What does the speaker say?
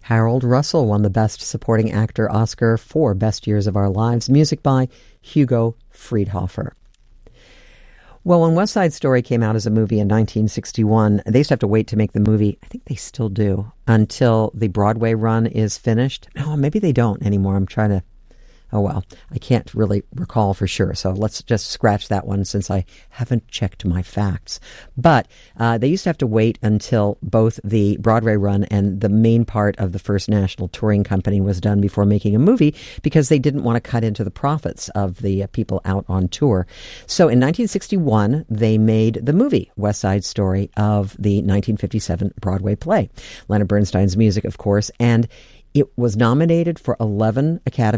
Harold Russell won the Best Supporting Actor Oscar for Best Years of Our Lives, music by Hugo Friedhofer. Well, when West Side Story came out as a movie in 1961, they used to have to wait to make the movie, I think they still do, until the Broadway run is finished. No, maybe they don't anymore. I'm trying to... Oh, well, I can't really recall for sure, so let's just scratch that one since I haven't checked my facts. But they used to have to wait until both the Broadway run and the main part of the first national touring company was done before making a movie because they didn't want to cut into the profits of the people out on tour. So in 1961, they made the movie West Side Story of the 1957 Broadway play. Leonard Bernstein's music, of course, and it was nominated for 11 Academy